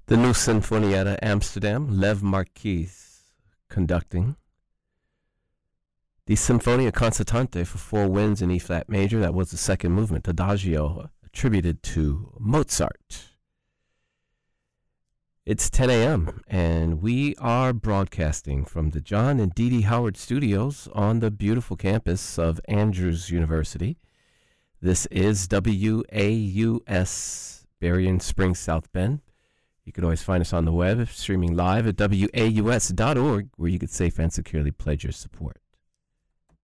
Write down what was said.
The new Sinfonietta Amsterdam, Lev Marquis conducting. The Sinfonia Concertante for 4 winds in E-flat major. That was the second movement, Adagio, attributed to Mozart. It's 10 a.m., and we are broadcasting from the John and Dee Dee Howard Studios on the beautiful campus of Andrews University. This is WAUS, Berrien Springs, South Bend. You can always find us on the web, streaming live at WAUS.org, where you can safe and securely pledge your support.